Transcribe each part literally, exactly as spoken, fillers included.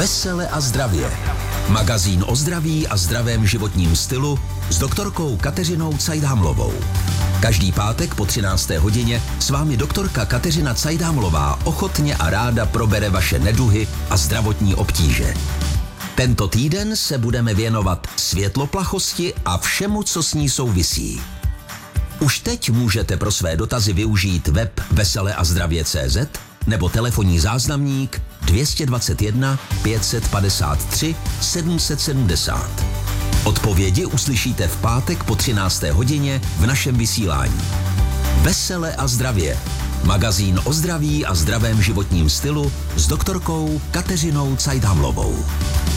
Vesele a zdravě. Magazín o zdraví a zdravém životním stylu s doktorkou Kateřinou Cajdámlovou. Každý pátek po třinácté hodině s vámi doktorka Kateřina Cajdámlová ochotně a ráda probere vaše neduhy a zdravotní obtíže. Tento týden se budeme věnovat světloplachosti a všemu, co s ní souvisí. Už teď můžete pro své dotazy využít web vesele a zdravě tečka cé zet nebo telefonní záznamník dvě stě dvacet jedna pět set padesát tři sedm set sedmdesát. Odpovědi uslyšíte v pátek po třinácté hodině v našem vysílání. Vesele a zdravě. Magazín o zdraví a zdravém životním stylu s doktorkou Kateřinou Cajdámlovou.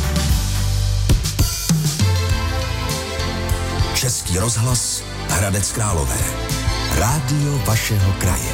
Český rozhlas Hradec Králové. Rádio vašeho kraje.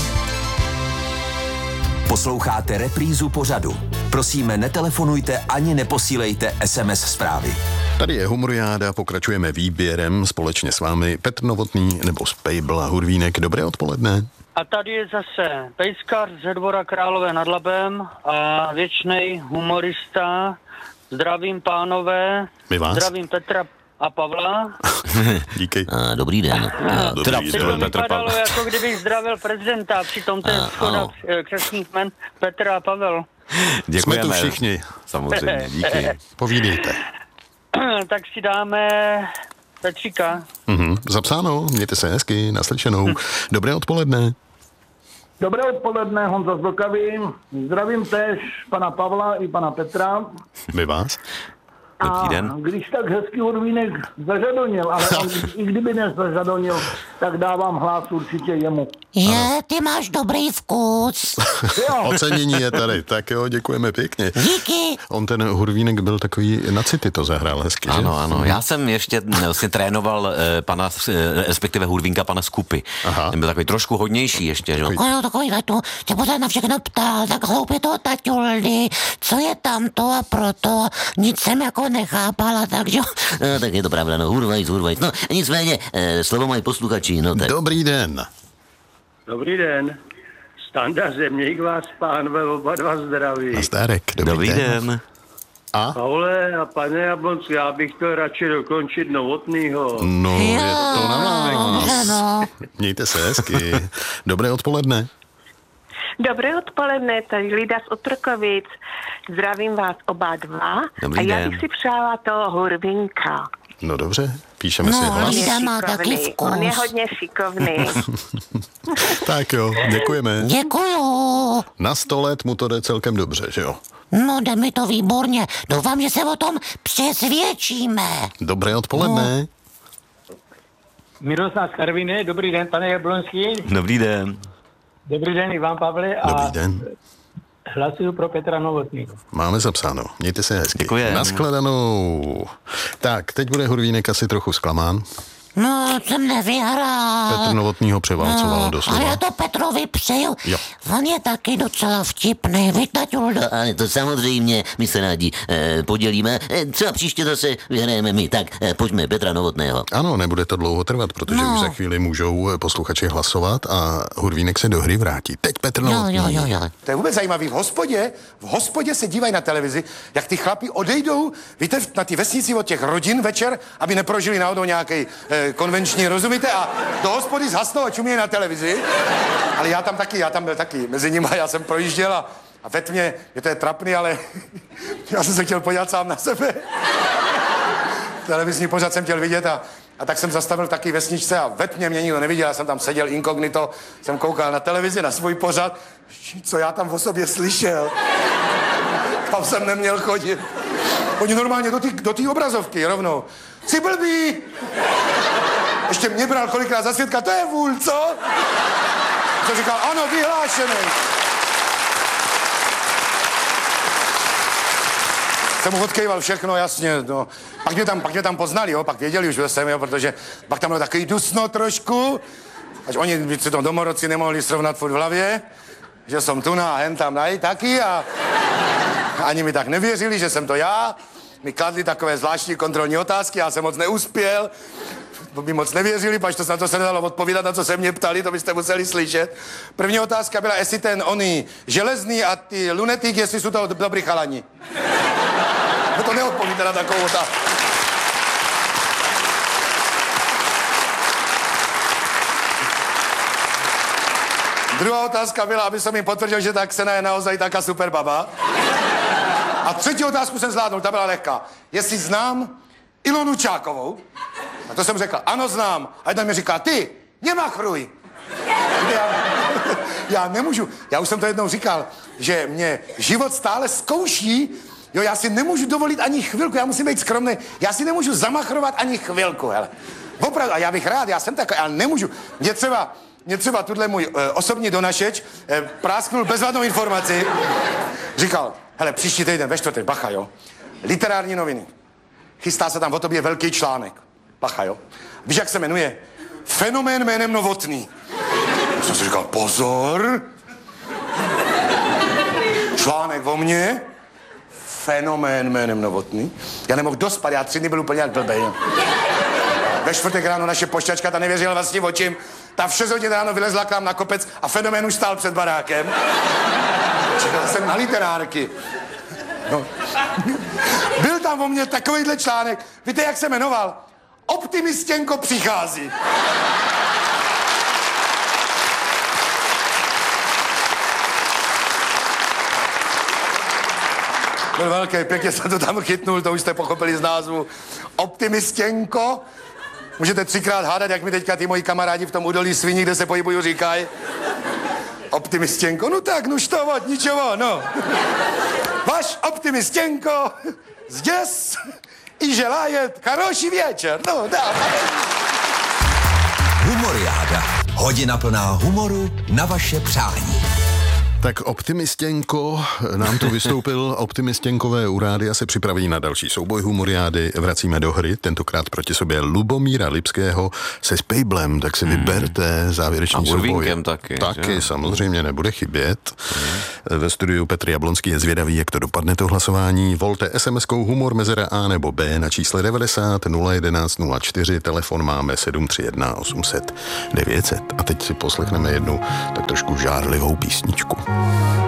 Posloucháte reprízu pořadu. Prosíme, netelefonujte ani neposílejte es em es zprávy. Tady je Humoriáda, pokračujeme výběrem společně s vámi Petr Novotný nebo Spejbl a Hurvínek. Dobré odpoledne. A tady je zase pejskař ze Dvora Králové nad Labem a věčnej humorista. Zdravím pánové, My vás. Zdravím Petra a Pavla. Díky. A, dobrý den. A, Dobrý teda, den. To Petr vypadalo, Pavel. jako kdybych zdravil prezidenta, přitom to je A, schoda ano. křestních jmen Petra a Pavel. Jsme tu všichni. Samozřejmě, díky. Povídejte. Tak si dáme Petříka. Mhm. Zapsáno, mějte se hezky, naslyšenou. Dobré odpoledne. Dobré odpoledne, Honza z Vltavy. Zdravím též pana Pavla i pana Petra. My vás. A když tak hezký Hurvínek zažadonil, ale on, i kdyby nezažadonil, tak dávám hlas určitě jemu. Je, ty máš dobrý vkus. Ocenění je tady, tak jo, děkujeme pěkně. Díky. On ten Hurvínek byl takový na city, to zahrál hezky, že? Ano, ano. Já jsem ještě vlastně trénoval eh, pana, eh, respektive Hurvínka, pana Skupy. Aha. Ten byl takový trošku hodnější ještě, že? Ano, takový tu se pořád na všechno ptal, tak hloupě toho taťuldy, co je tamto a proto, nic jsem jako nechápala, takže... No, tak je to pravda, no, hurvajc, hurvajc. No, nicméně, eh, slovo mají posluchači, no tak... Dobrý den. Dobrý den. Standa Zemník vás, pánové, oba dva zdraví. Nazdárek, dobrý, Dobrý den. den. A? Paule a pane Jablonský, já bych to radši dokončit Novotnýho. No, je to na dobře, vás. no. Mějte se hezky. Dobré odpoledne. Dobré odpoledne, tady Lída z Otrokovic. Zdravím vás oba dva. Dobrý a já den. bych si přála toho Hurvinka. No dobře, píšeme No, si hlas. Lída má taky Šikovný. vkus. On je hodně šikovný. Tak jo, děkujeme. Děkuju. Na sto let mu to jde celkem dobře, že jo? No, jde mi to výborně. Doufám, že se o tom přesvědčíme. Dobré odpoledne. Miroslav z Karviné, dobrý den, pane Jablonský. Dobrý den. Dobrý den, Ivan Pavle a Dobrý den. hlasuju pro Petra Novotného. Máme zapsáno. Mějte se hezky. Děkujem. Nashledanou. Tak, teď bude Hurvínek asi trochu zklamán. No, jsem nevyhrál. Petr Novotnýho převálcoval No, doslova. a já to Petrovi přeju. Jo. On je taky docela vtipný, víš, taťuldo? Ale to samozřejmě, my se rádi eh, podělíme. Eh, třeba příště zase vyhrajeme my. Tak, eh, pojďme, Petra Novotného. Ano, nebude to dlouho trvat, protože No. už za chvíli můžou posluchači hlasovat a Hurvínek se do hry vrátí. Teď Petr Jo, Novotný. jo, jo, jo. To je vůbec zajímavý. V hospodě, v hospodě se dívají na televizi, jak ty chlapi odejdou, víte, na ty vesnici od těch rodin večer, aby neprožili náhodou nějaký eh, konvenční, rozumíte? A do hospody zhasnou a čumějí na televizi. Ale já tam taky, já tam byl taky mezi nimi, já jsem projížděl a, a ve tmě, je to je trapný, ale já jsem se chtěl podívat sám na sebe. Televizní pořad jsem chtěl vidět a, a tak jsem zastavil taky vesničce a ve tmě mě nikdo neviděl, já jsem tam seděl inkognito, jsem koukal na televizi, na svůj pořad, co já tam o sobě slyšel. Tam jsem neměl chodit. Oni normálně do té do té obrazovky rovnou. Jsi blbý! Ještě mě bral kolikrát za svědka, to je vůl, co? Co říkal, ano, vyhlášený. Jsem mu odkejval všechno, jasně, no. Pak mě tam, pak mě tam poznali, jo, pak věděli už, že jsem, jo, protože pak tam bylo takový dusno trošku, až oni by si to domorodci nemohli srovnat furt v hlavě, že jsem tu na hen tam nají taky a ani mi tak nevěřili, že jsem to já. Mi kladli takové zvláštní kontrolní otázky, já jsem moc neuspěl, mi moc nevěřili, pač to na to se nedalo odpovídat, na co se mě ptali, to byste museli slyšet. První otázka byla, jestli ten oný železný a ty lunetík, jestli jsou to dobrý chalani. No to neodpovíte na takovou otázku. Druhá otázka byla, aby jsem mi potvrdil, že ta Ksena je naozaj taká super baba. A třetí otázku jsem zvládnul, ta byla lehká. Jestli znám Ilonu Čákovou? A to jsem řekl, ano znám. A jedna mi říká, ty, nemachruj. Já, já nemůžu, já už jsem to jednou říkal, že mě život stále zkouší, jo, já si nemůžu dovolit ani chvilku, já musím být skromný, já si nemůžu zamachrovat ani chvilku, hele. Opravdu, a já bych rád, já jsem takový, ale nemůžu. Mě třeba, mě třeba tuhle můj e, osobní donašeč e, prásknul bezvadnou informaci, říkal, hele, příští týden ve čtvrtek, bacha, jo, literární noviny, chystá se tam o tobě velký článek, bacha, jo. Víš, jak se jmenuje? Fenomén jménem Novotný. Já jsem si říkal, pozor, článek o mně, fenomén jménem Novotný. Já nemohl dospat, já tři dny byl úplně jak blbej. Ve čtvrtek ráno naše pošťačka, ta nevěřila vlastním očím, ta v šest hodin ráno vylezla k nám na kopec a fenomén už stál před barákem. Čekal jsem na literárky. No. Byl tam o mně takovejhle článek, víte, jak se jmenoval? Optimistěnko přichází. Byl velký, pěkně jsem to tam chytnul, to už jste pochopili z názvu. Optimistěnko. Můžete třikrát hádat, jak mi teďka ty moji kamarádi v tom údolí sviní, kde se pohybují, říkají. Optimistěnko, no tak, nuž to od ničeho, no. Váš optimistěnko, zděs i želáje хороший večer, no, dá. Humoriáda. Hodina plná humoru na vaše přání. Tak Optimistěnko, nám tu vystoupil, Optimistěnkové u rádia se připraví na další souboj humoriády, vracíme do hry, tentokrát proti sobě Lubomíra Lipského se Spejblem, tak si hmm. vyberte závěrečný a souboj. taky. Taky, že? samozřejmě, nebude chybět. Hmm. Ve studiu Petr Jablonský je zvědavý, jak to dopadne to hlasování. Volte es em eskou humor mezera A nebo B na čísle devadesát nula jedenáct nula čtyři, telefon máme sedm tři jedna osm set devět set. A teď si poslechneme jednu tak trošku žárlivou písničku.